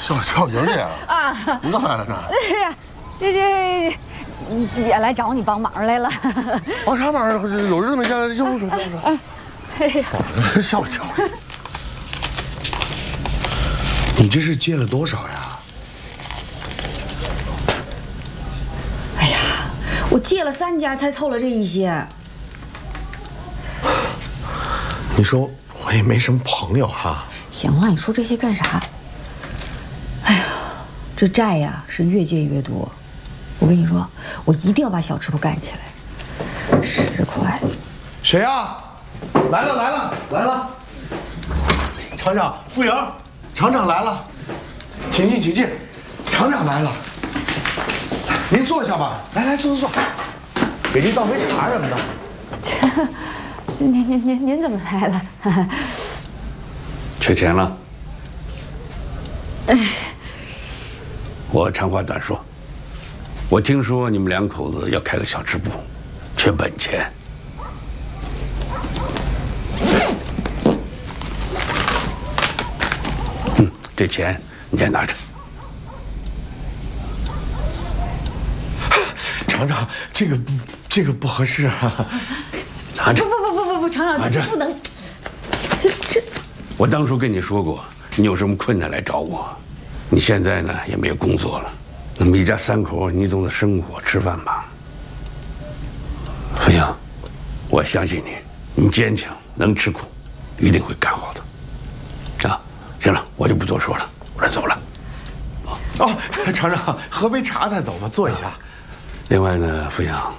小莹姐啊，你干啥来了呢？ 哎呀，这姐来找你帮忙来了。 帮啥忙？有日子没见了，就是。哎呀，笑笑。你这是借了多少呀？ 哎呀，我借了3家才凑了这一些。 你说我也没什么朋友哈。 行了，你说这些干啥？哎呀，这债呀是越借越多。我跟你说，我一定要把小吃铺干起来。10块。 谁呀？来了！厂长，傅莹，厂长来了，请进，厂长来了，您坐下吧，来坐，给您倒杯茶什么的。 您怎么来了？ 缺钱了？我长话短说，我听说你们2口子要开个小吃部，缺本钱。这钱你先拿着。 厂长，这个不合适啊。 拿着。 不，厂长，这不能，这。 我当初跟你说过，你有什么困难来找我。你现在呢也没有工作了，那么一家3口，你总得生活吃饭吧。飞扬，我相信你，你坚强，能吃苦，一定会干好的。啊，行了，我就不多说了，我这走了。 哦，厂长，喝杯茶再走吧，坐一下。 另外呢，飞扬，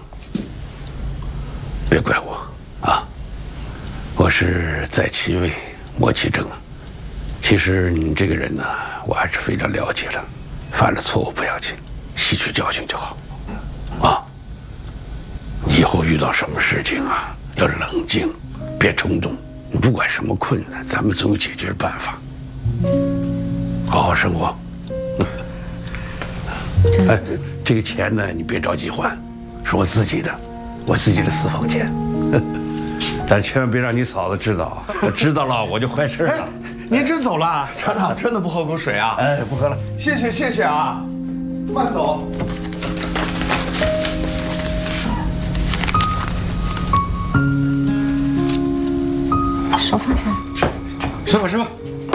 别怪我啊，我是在其位，莫其政。其实你这个人呢，我还是非常了解的，犯了错误不要紧，吸取教训就好。啊，以后遇到什么事情啊，要冷静，别冲动。你不管什么困难，咱们总有解决的办法。好好生活。哎，这个钱呢，你别着急还，是我自己的私房钱。但千万别让你嫂子知道，知道了我就坏事了。 您真走了，厂长真的不喝口水啊？ 哎，不喝了， 谢谢啊，慢走。 手放下来。 吃吧。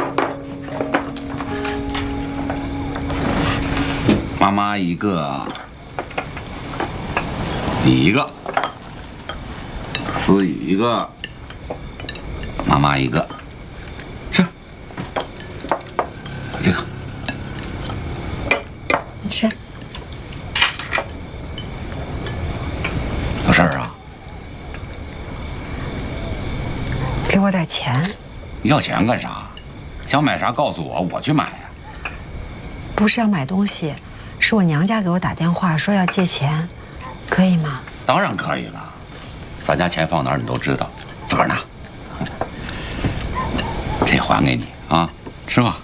妈妈一个，你一个，思雨一个，妈妈一个，吃。这个， 你吃。 有事儿啊？ 给我点钱。 要钱干啥？想买啥告诉我，我去买呀。 不是要买东西，是我娘家给我打电话说要借钱，可以吗？ 当然可以了，咱家钱放哪儿你都知道，自个儿拿。这还给你啊，吃吧。